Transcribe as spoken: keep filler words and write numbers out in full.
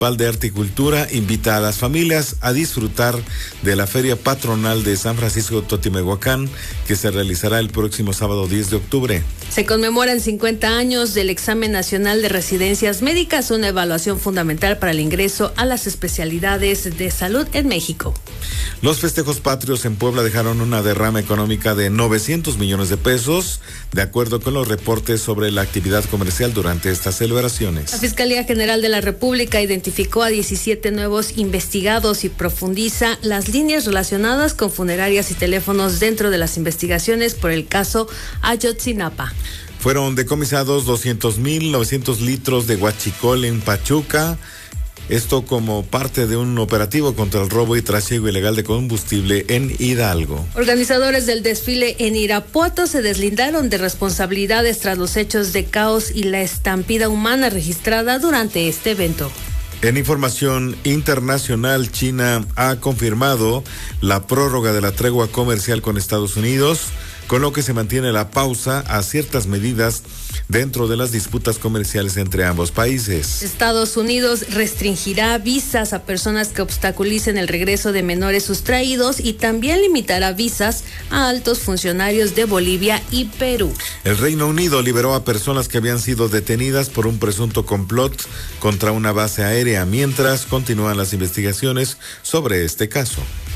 de Horticultura invita a las familias a disfrutar de la Feria Patronal de San Francisco Totimehuacán, que se realizará el próximo sábado diez de octubre. Se conmemoran cincuenta años del Examen Nacional de Residencias Médicas, una evaluación fundamental para el ingreso a las especialidades de salud en México. Los festejos patrios en Puebla dejaron una derrama económica de novecientos millones de pesos, de acuerdo con los reportes sobre la actividad comercial durante estas celebraciones. La Fiscalía General de la República identificó a diecisiete nuevos investigados y profundiza las líneas relacionadas con funerarias y teléfonos dentro de las investigaciones por el caso Ayotzinapa. Fueron decomisados doscientos mil novecientos litros de huachicol en Pachuca. Esto como parte de un operativo contra el robo y trasiego ilegal de combustible en Hidalgo. Organizadores del desfile en Irapuato se deslindaron de responsabilidades tras los hechos de caos y la estampida humana registrada durante este evento. En información internacional, China ha confirmado la prórroga de la tregua comercial con Estados Unidos, con lo que se mantiene la pausa a ciertas medidas dentro de las disputas comerciales entre ambos países. Estados Unidos restringirá visas a personas que obstaculicen el regreso de menores sustraídos y también limitará visas a altos funcionarios de Bolivia y Perú. El Reino Unido liberó a personas que habían sido detenidas por un presunto complot contra una base aérea, mientras continúan las investigaciones sobre este caso.